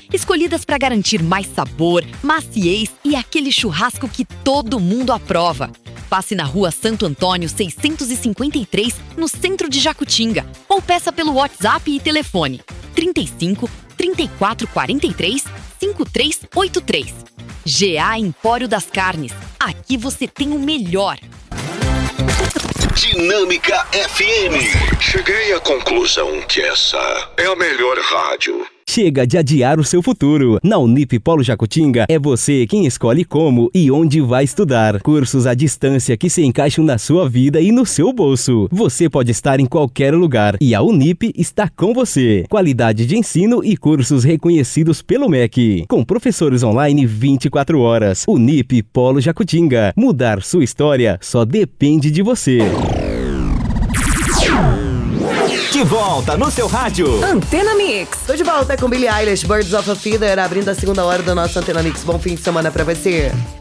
escolhidas para garantir mais sabor, maciez e aquele churrasco que todo mundo aprova. Passe na Rua Santo Antônio 653, no centro de Jacutinga, ou peça pelo WhatsApp e telefone 35 34 43 5383. GA Empório das Carnes. Aqui você tem o melhor. Dinâmica FM. Cheguei à conclusão que essa é a melhor rádio. Chega de adiar o seu futuro. Na Unip Polo Jacutinga, é você quem escolhe como e onde vai estudar. Cursos à distância que se encaixam na sua vida e no seu bolso. Você pode estar em qualquer lugar e a Unip está com você. Qualidade de ensino e cursos reconhecidos pelo MEC. Com professores online 24 horas. Unip Polo Jacutinga. Mudar sua história só depende de você. De volta no seu rádio. Antena Mix. Tô de volta com Billie Eilish, Birds of a Feather, abrindo a segunda hora do nosso Antena Mix. Bom fim de semana pra você.